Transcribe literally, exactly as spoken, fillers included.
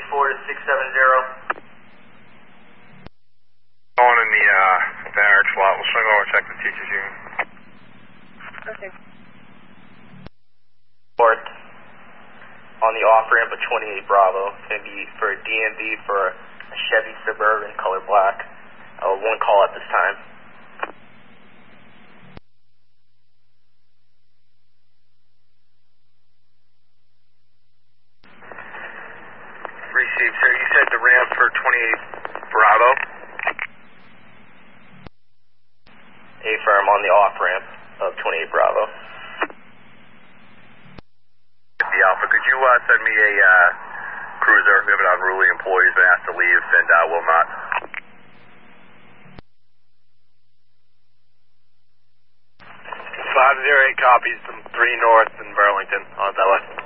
four to six seven zero. Going in the, uh, barrage lot. We'll swing over and check the teacher's union. Okay. Fourth, on the off ramp of twenty-eight Bravo. It's going to be for a D M V for a Chevy Suburban, color black. Uh, one call at this time. Received, sir. You said the ramp for twenty-eight Bravo? A-firm on the off ramp of twenty-eight Bravo. The Alpha, could you uh, send me a uh, cruiser? We have an unruly employee who's been asked to leave and uh, will not. five zero eight copies from three North in Burlington on that way.